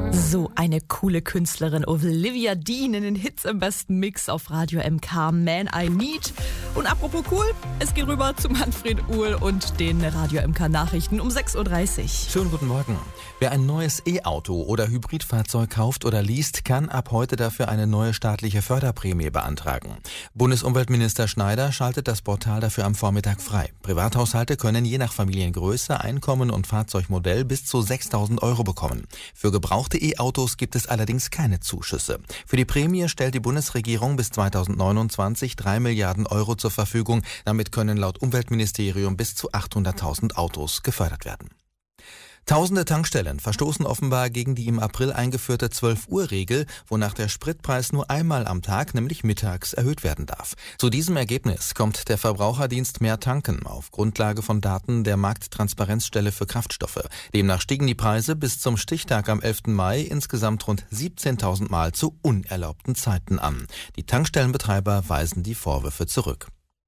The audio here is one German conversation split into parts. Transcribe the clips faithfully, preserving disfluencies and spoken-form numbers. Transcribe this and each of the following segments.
So eine coole Künstlerin, Olivia Dean in den Hits im besten Mix auf Radio M K, Man I Need. Und apropos cool, es geht rüber zu Manfred Uhl und den Radio M K Nachrichten um sechs Uhr dreißig. Schönen guten Morgen. Wer ein neues E-Auto oder Hybridfahrzeug kauft oder least, kann ab heute dafür eine neue staatliche Förderprämie beantragen. Bundesumweltminister Schneider schaltet das Portal dafür am Vormittag frei. Privathaushalte können je nach Familiengröße, Einkommen und Fahrzeugmodell bis zu sechstausend Euro bekommen. Für gebrauchte E-Autos gibt es allerdings keine Zuschüsse. Für die Prämie stellt die Bundesregierung bis zweitausendneunundzwanzig drei Milliarden Euro zur Verfügung. Damit können laut Umweltministerium bis zu achthunderttausend Autos gefördert werden. Tausende Tankstellen verstoßen offenbar gegen die im April eingeführte zwölf-Uhr-Regel, wonach der Spritpreis nur einmal am Tag, nämlich mittags, erhöht werden darf. Zu diesem Ergebnis kommt der Verbraucherdienst Mehr Tanken auf Grundlage von Daten der Markttransparenzstelle für Kraftstoffe. Demnach stiegen die Preise bis zum Stichtag am elften Mai insgesamt rund siebzehntausend Mal zu unerlaubten Zeiten an. Die Tankstellenbetreiber weisen die Vorwürfe zurück.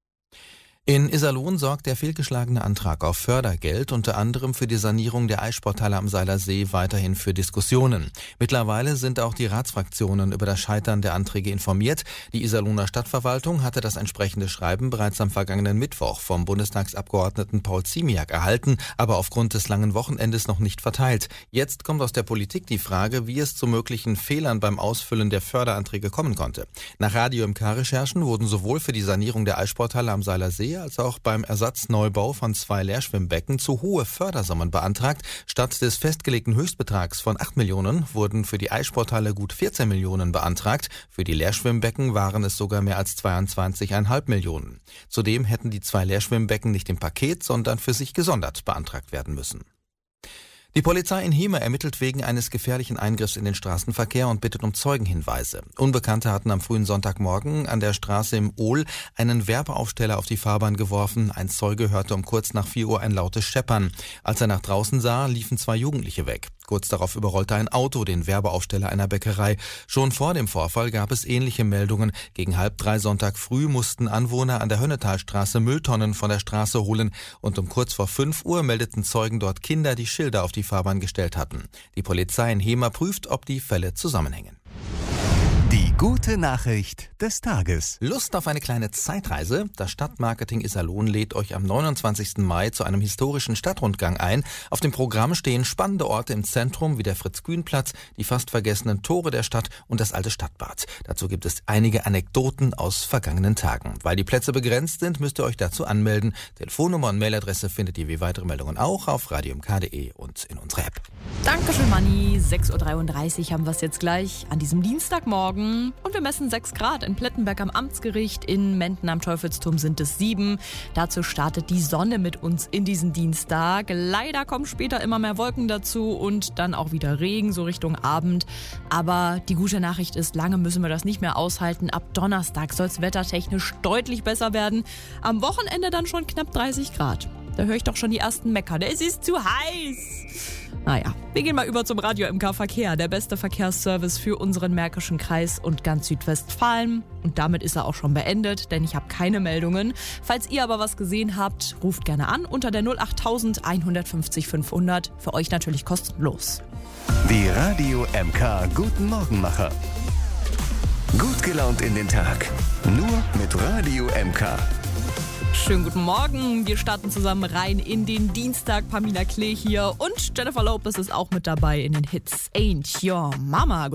In Iserlohn sorgt der fehlgeschlagene Antrag auf Fördergeld unter anderem für die Sanierung der Eissporthalle am Seiler See weiterhin für Diskussionen. Mittlerweile sind auch die Ratsfraktionen über das Scheitern der Anträge informiert. Die Iserlohner Stadtverwaltung hatte das entsprechende Schreiben bereits am vergangenen Mittwoch vom Bundestagsabgeordneten Paul Ziemiak erhalten, aber aufgrund des langen Wochenendes noch nicht verteilt. Jetzt kommt aus der Politik die Frage, wie es zu möglichen Fehlern beim Ausfüllen der Förderanträge kommen konnte. Nach Radio M K-Recherchen wurden sowohl für die Sanierung der Eissporthalle am Seiler See als auch beim Ersatzneubau von zwei Leerschwimmbecken zu hohe Fördersummen beantragt. Statt des festgelegten Höchstbetrags von acht Millionen wurden für die Eissporthalle gut vierzehn Millionen beantragt. Für die Leerschwimmbecken waren es sogar mehr als zweiundzwanzig Komma fünf Millionen. Zudem hätten die zwei Leerschwimmbecken nicht im Paket, sondern für sich gesondert beantragt werden müssen. Die Polizei in Hemer ermittelt wegen eines gefährlichen Eingriffs in den Straßenverkehr und bittet um Zeugenhinweise. Unbekannte hatten am frühen Sonntagmorgen an der Straße im Ohl einen Werbeaufsteller auf die Fahrbahn geworfen. Ein Zeuge hörte um kurz nach vier Uhr ein lautes Scheppern. Als er nach draußen sah, liefen zwei Jugendliche weg. Kurz darauf überrollte ein Auto den Werbeaufsteller einer Bäckerei. Schon vor dem Vorfall gab es ähnliche Meldungen. Gegen halb drei Sonntag früh mussten Anwohner an der Hönnetalstraße Mülltonnen von der Straße holen. Und um kurz vor fünf Uhr meldeten Zeugen dort Kinder, die Schilder auf die Fahrbahn gestellt hatten. Die Polizei in Hemer prüft, ob die Fälle zusammenhängen. Die gute Nachricht des Tages. Lust auf eine kleine Zeitreise? Das Stadtmarketing Iserlohn lädt euch am neunundzwanzigsten Mai zu einem historischen Stadtrundgang ein. Auf dem Programm stehen spannende Orte im Zentrum wie der Fritz-Kühn-Platz, die fast vergessenen Tore der Stadt und das alte Stadtbad. Dazu gibt es einige Anekdoten aus vergangenen Tagen. Weil die Plätze begrenzt sind, müsst ihr euch dazu anmelden. Telefonnummer und Mailadresse findet ihr wie weitere Meldungen auch auf radio m k punkt d e und in unserer App. Dankeschön, Manni. sechs Uhr dreiunddreißig haben wir es jetzt gleich an diesem Dienstagmorgen. Und wir messen sechs Grad in Plettenberg am Amtsgericht. In Menden am Teufelsturm sind es sieben. Dazu startet die Sonne mit uns in diesen Dienstag. Leider kommen später immer mehr Wolken dazu und dann auch wieder Regen, so Richtung Abend. Aber die gute Nachricht ist, lange müssen wir das nicht mehr aushalten. Ab Donnerstag soll es wettertechnisch deutlich besser werden. Am Wochenende dann schon knapp dreißig Grad. Da höre ich doch schon die ersten meckern. Es ist zu heiß. Naja, wir gehen mal über zum Radio M K Verkehr. Der beste Verkehrsservice für unseren Märkischen Kreis und ganz Südwestfalen. Und damit ist er auch schon beendet, denn ich habe keine Meldungen. Falls ihr aber was gesehen habt, ruft gerne an unter der null acht hundertfünfzig fünfhundert. Für euch natürlich kostenlos. Die Radio M K Guten Morgenmacher. Gut gelaunt in den Tag. Nur mit Radio M K. Schönen guten Morgen. Wir starten zusammen rein in den Dienstag. Pamela Klee hier und Jennifer Lopez ist auch mit dabei in den Hits. Ain't Your Mama.